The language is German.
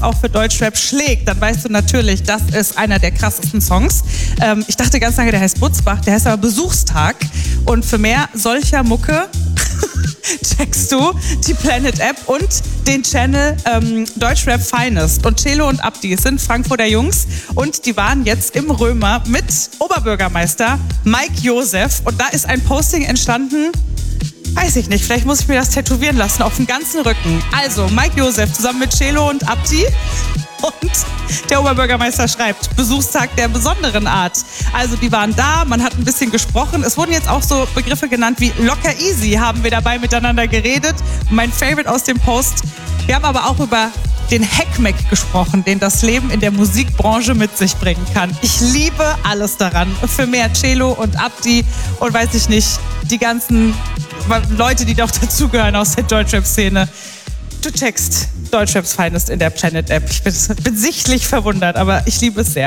auch für Deutschrap schlägt, dann weißt du natürlich, das ist einer der krassesten Songs. Ich dachte ganz lange, der heißt Butzbach, der heißt aber Besuchstag. Und für mehr solcher Mucke checkst du die Planet App und den Channel Deutschrap Finest. Und Celo und Abdi sind Frankfurter Jungs und die waren jetzt im Römer mit Oberbürgermeister Mike Joseph. Und da ist ein Posting entstanden, weiß ich nicht, vielleicht muss ich mir das tätowieren lassen auf dem ganzen Rücken. Also Mike Joseph zusammen mit Celo und Abdi. Und der Oberbürgermeister schreibt, Besuchstag der besonderen Art. Also die waren da, man hat ein bisschen gesprochen. Es wurden jetzt auch so Begriffe genannt wie locker easy, haben wir dabei miteinander geredet. Mein Favorite aus dem Post, wir haben aber auch über den Heckmeck gesprochen, den das Leben in der Musikbranche mit sich bringen kann. Ich liebe alles daran. Für mehr Celo und Abdi und weiß ich nicht, die ganzen Leute, die doch dazugehören aus der Deutschrap-Szene. Du checkst Deutschraps Finest in der Planet App. Ich bin sichtlich verwundert, aber ich liebe es sehr.